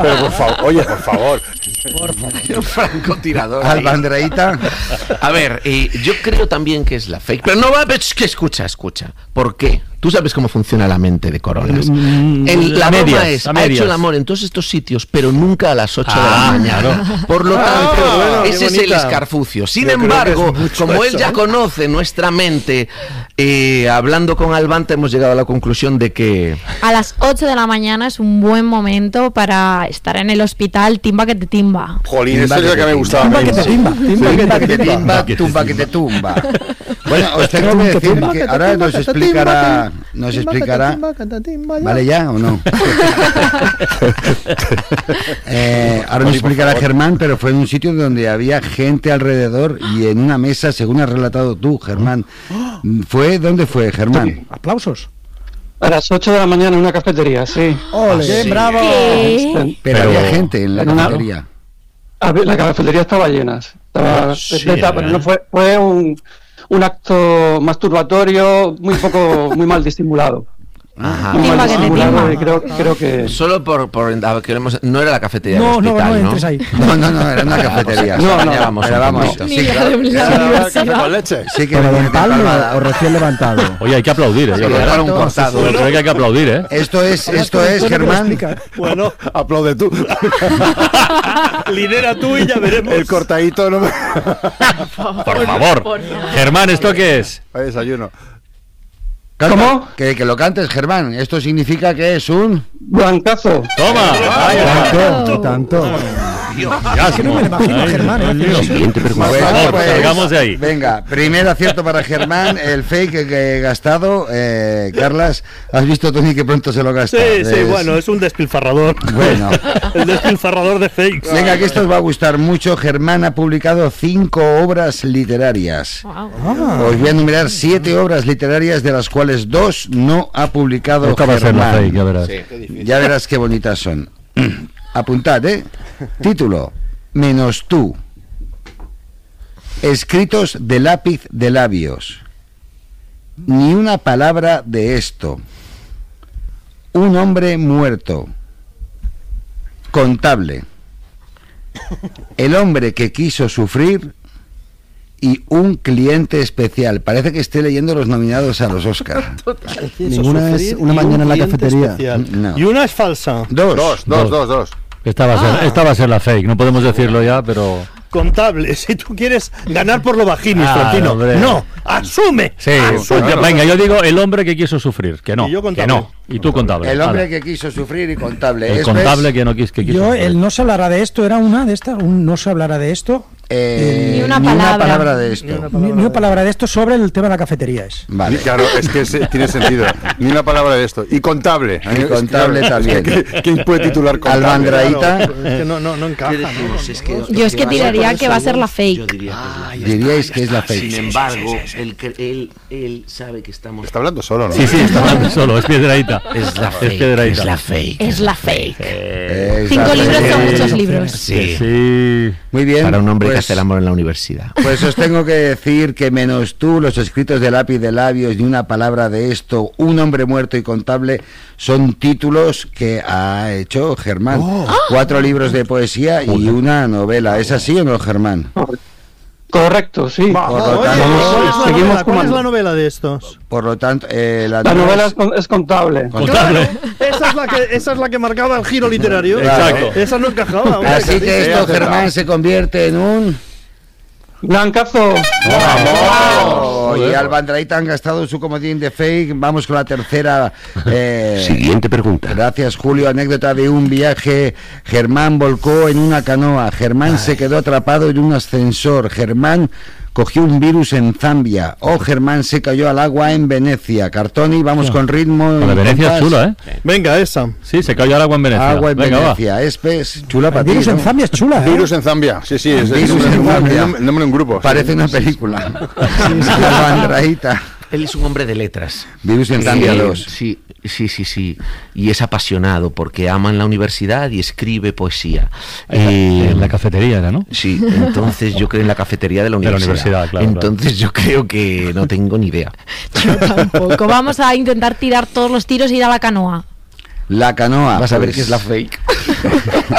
Pero por favor, oye, por favor. Un francotirador. Albandraíta. A ver, yo creo también que es la fake. Pero no va, es que escucha. ¿Por qué? Tú sabes cómo funciona la mente de Coronas. La broma es, ha hecho el amor en todos estos sitios, pero nunca a las 8 de la mañana. Claro. Por lo tanto, ese es el escarfucio. Sin embargo, como él ya conoce nuestra mente, hablando con Albanta hemos llegado a la conclusión de que... A las 8 de la mañana es un buen momento para estar en el hospital, timba que te timba. Jolín, eso es lo que me gustaba. Timba que te timba. Timba que te timba, tumba que te tumba. Bueno, os tengo que decir que ahora nos explicará... ¿Vale ya o no? Ahora nos explicará Germán, pero fue en un sitio donde había gente alrededor y en una mesa, según has relatado tú, Germán. ¿Dónde fue, Germán? Aplausos. A las 8 de la mañana en una cafetería, sí. ¡Ole! Sí. ¡Bravo! Pero había gente en la cafetería. La cafetería estaba llena. Estaba repleta, pero no fue un acto masturbatorio muy mal disimulado. Ajá. Muy mal disimulado, y creo que... Solo no era la cafetería del hospital, no entres ahí. No, era una cafetería. Vamos. ¿Café con leche? Sí que ¿Pero dental o recién levantado? Oye, hay que aplaudir, para un cortado. Bueno, creo que hay que aplaudir, Esto es Germán. Bueno, aplaude tú. Lidera tú y ya veremos. El cortadito no me... Por favor. Germán, ¿esto qué es? Hay desayuno. Canta, ¿Cómo? Que lo cantes, Germán. Esto significa que es un... Blancazo. ¡Toma! Tanto. Es que no me lo imagino a Germán. Por favor, salgamos de ahí. Venga, primer acierto para Germán. El fake que he gastado. Carlas, ¿has visto, Tony, que pronto se lo gasta? Sí, bueno, es un despilfarrador. Bueno. El despilfarrador de fakes. Venga, que esto os va a gustar mucho. Germán ha publicado 5 obras literarias. Wow. Os voy a enumerar 7 obras literarias, de las cuales 2 no ha publicado Esta va a ser la Germán. fake, ya verás. Ya verás qué bonitas son. Apuntad, Título: Menos tú. Escritos de lápiz de labios. Ni una palabra de esto. Un hombre muerto. Contable. El hombre que quiso sufrir. Y un cliente especial. Parece que esté leyendo los nominados a los Oscar. Ninguna es una mañana en la cafetería. No. Y una es falsa. Dos. Esta va a ser la fake, no podemos decirlo ya, pero... Contable, si tú quieres ganar por lo bajinis, Florentino. Hombre. No, asume. Sí, Asume. venga, yo digo el hombre que quiso sufrir, que no, Y yo que contable. no, y tú contable. El hombre Vale. que quiso sufrir y contable. El contable que quiso Yo, sufrir. el no se hablará de esto, era una de estas, un no se hablará de esto. Ni una Ni palabra de esto. Ni una palabra de esto sobre el tema de la cafetería es. Vale. Claro, es que tiene sentido. Ni una palabra de esto. Y contable. Y contable también. ¿Quién puede titular contable? Albandraíta. Es que no encaja. Yo es que tiraría que va a ser la fake. Yo diría que es la Diríais que es la fake. Sin embargo, él sabe que estamos... Está hablando solo, ¿no? Sí, está hablando solo, es Piedraíta. Es la fake. Piedraíta. Es la fake. Es la fake. Es 5 la libros fake. son muchos libros. Sí. Sí. Muy bien. Para un hombre que pues, hace el amor en la universidad. Pues os tengo que decir que menos tú, los escritos de lápiz de labios, ni una palabra de esto, un hombre muerto y contable, son títulos que ha hecho Germán. 4 libros de poesía y una novela. ¿Es así o no, Germán? Correcto, sí. Por lo Oye, tanto, seguimos ¿cuál es como- la novela de estos? por lo tanto, La novela es contable. Contable. Esa es la que marcaba el giro literario. Exacto. Esa no encajaba. hombre, Así que sí, esto, sí, Germán, se convierte en un... Blancazo. ¡Vamos! Y Albandraíta han gastado su comodín de fake. Vamos con la tercera. Siguiente pregunta. Gracias, Julio. Anécdota de un viaje. Germán volcó en una canoa. Germán se quedó atrapado en un ascensor. Germán cogió un virus en Zambia. Germán se cayó al agua en Venecia. Cartoni, vamos con ritmo. La de Venecia es chula, ¿eh? Venga, esa. Sí, se cayó al agua en Venecia. Agua en Venga, Venecia. Es chula para ti, Virus en ¿no? Zambia es chula, ¿eh? Virus en Zambia. Sí, es Virus en Zambia. el nombre de un grupo. Parece una película. Albandraíta. Él es un hombre de letras. Virus en Zambia 2. Sí. Y es apasionado porque ama en la universidad y escribe poesía. En la cafetería era, ¿no? Sí, entonces yo creo en la cafetería de la universidad. Claro, Entonces yo creo que no tengo ni idea. Yo tampoco. Vamos a intentar tirar todos los tiros y ir a la canoa. La canoa. Vas a ver pues, que es la fake.